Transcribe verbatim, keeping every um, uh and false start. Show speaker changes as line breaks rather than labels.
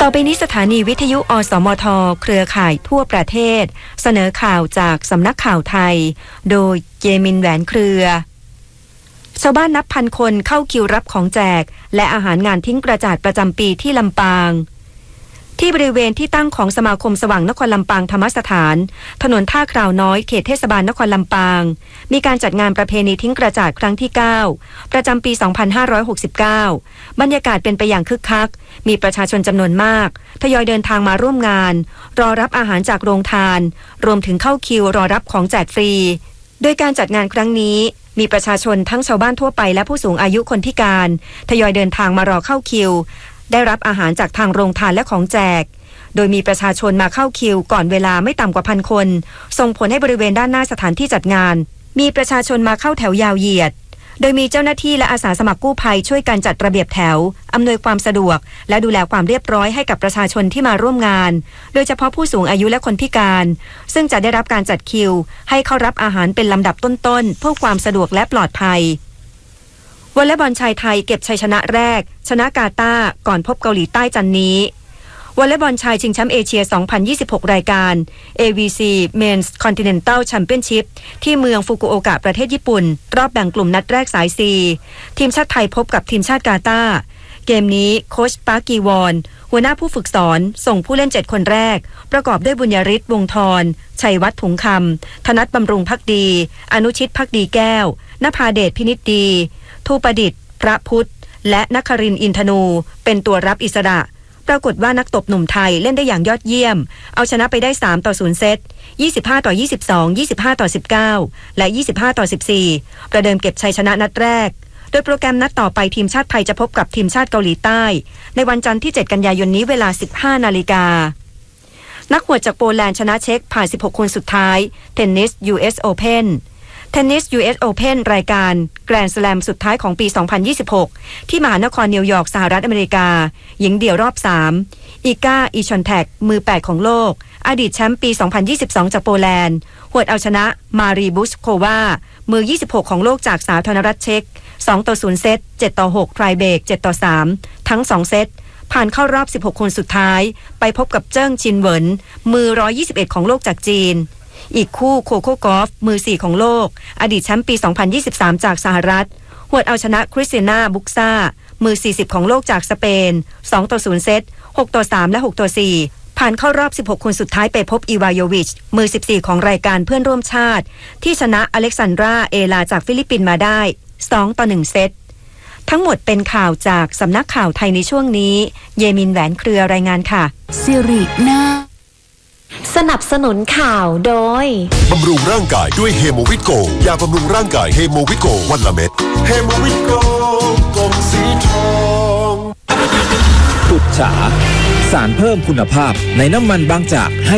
อไปนี้สถานีวิทยุอสมทเครือข่ายทั่วประเทศเสนอข่าวจากสำนักข่าวไทยโดยเยมินแหวนเครือชาวบ้านนับพันคนเข้าคิวรับของแจกและอาหารงานทิ้งกระจาดประจำปีที่ลำปางที่บริเวณที่ตั้งของสมาคมสว่างนครลำปางธรรมสถานถนนท่าคราวน้อยเขตเทศบาลนครลำปางมีการจัดงานประเพณีทิ้งกระจาดครั้งที่เก้าประจำปี สองพันห้าร้อยหกสิบเก้า บรรยากาศเป็นไปอย่างคึกคักมีประชาชนจำนวนมากทยอยเดินทางมาร่วมงานรอรับอาหารจากโรงทานรวมถึงเข้าคิวรอรับของแจกฟรีโดยการจัดงานครั้งนี้มีประชาชนทั้งชาวบ้านทั่วไปและผู้สูงอายุคนพิการทยอยเดินทางมารอเข้าคิวได้รับอาหารจากทางโรงทานและของแจกโดยมีประชาชนมาเข้าคิวก่อนเวลาไม่ต่ำกว่าพันคนส่งผลให้บริเวณด้านหน้าสถานที่จัดงานมีประชาชนมาเข้าแถวยาวเหยียดโดยมีเจ้าหน้าที่และอาสาสมัครกู้ภัยช่วยกันจัดระเบียบแถวอำนวยความสะดวกและดูแลความเรียบร้อยให้กับประชาชนที่มาร่วมงานโดยเฉพาะผู้สูงอายุและคนพิการซึ่งจะได้รับการจัดคิวให้เข้ารับอาหารเป็นลำดับต้นๆเพื่อความสะดวกและปลอดภัยวอลเลย์บอลชายไทยเก็บชัยชนะแรกชนะกาตาร์ก่อนพบเกาหลีใต้จันนี้วอลเลย์บอลชายชิงแชมป์เอเชีย สองพันยี่สิบหก รายการ เอ วี ซี Men's Continental Championship ที่เมืองฟุกุโอกะประเทศญี่ปุ่นรอบแบ่งกลุ่มนัดแรกสาย C ทีมชาติไทยพบกับทีมชาติกาตาร์เกมนี้โค้ชปาร์กีวอนหัวหน้าผู้ฝึกสอนส่งผู้เล่นเจ็ดคนแรกประกอบด้วยบุญยริศวงศ์ธรชัยวัฒน์ถุงคำธนัทบำรุงภักดีอนุชิตภักดีแก้วนภาเดชพินิจดีทูประดิษฐ์พระพุทธและนครินทร์อินทนูเป็นตัวรับอิสระปรากฏว่านักตบหนุ่มไทยเล่นได้อย่างยอดเยี่ยมเอาชนะไปได้สามต่อศูนย์เซตยี่สิบห้าต่อยี่สิบสอง ยี่สิบห้าต่อสิบเก้าและยี่สิบห้าต่อสิบสี่ประเดิมเก็บชัยชนะนัดแรกโดยโปรแกรมนัดต่อไปทีมชาติไทยจะพบกับทีมชาติเกาหลีใต้ในวันจันทร์ที่เจ็ดกันยายนนี้เวลา สิบห้านาฬิกานักหวดจากโปแลนด์ชนะเช็กผ่านสิบหกคนสุดท้ายเทนนิส ยู เอส Openเทนนิส ยู เอส Open รายการแกรนด์สแลมสุดท้ายของปี สองพันยี่สิบหก ที่มหานครนิวยอร์กสหรัฐอเมริกาหญิงเดี่ยวรอบสามอีกาอีชอนแทกมือแปดของโลกอดีตแชมป์ปี สองพันยี่สิบสอง จากโปแลนด์หวดเอาชนะมารีบุชโความือยี่สิบหกของโลกจากสาธารณรัฐเช็กสองต่อศูนย์เซตเจ็ดต่อหกไทรเบรกเจ็ดต่อสามทั้งสองเซตผ่านเข้ารอบสิบหกคนสุดท้ายไปพบกับเจิ้งชินเหวินมือหนึ่งร้อยยี่สิบเอ็ดของโลกจากจีนอีกคู่โคโค่กอล์ฟมือสี่ของโลกอดีตแชมป์ปี สองพันยี่สิบสาม จากสหรัฐหวดเอาชนะคริสติน่าบุกซ่ามือสี่สิบของโลกจากสเปนสองต่อศูนย์เซตหกต่อสามและหกต่อสี่ผ่านเข้ารอบสิบหกคนสุดท้ายไปพบอีวาโยวิชมือสิบสี่ของรายการเพื่อนร่วมชาติที่ชนะอเล็กซานดราเอลาจากฟิลิปปินส์มาได้สองต่อหนึ่งเซตทั้งหมดเป็นข่าวจากสำนักข่าวไทยในช่วงนี้เยมินแหวนเครือรายงานค่ะ
สิรินาสนับสนุนข่าวโดย
บำรุงร่างกายด้วยเฮโมวิตโกยาบำรุงร่างกายเฮโมวิตโกวันละเม็ดเฮโมวิตโกกลมสีทอง
ปุจฉาสารเพิ่มคุณภาพในน้ำมันบางจากให้